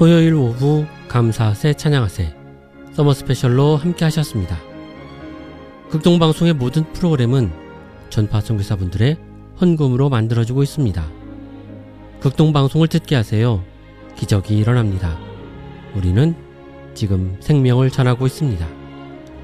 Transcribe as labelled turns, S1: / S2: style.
S1: 토요일 오후 감사하세 찬양하세 서머 스페셜로 함께 하셨습니다. 극동방송의 모든 프로그램은 전파 선교사분들의 헌금으로 만들어지고 있습니다. 극동방송을 듣게 하세요. 기적이 일어납니다. 우리는 지금 생명을 전하고 있습니다.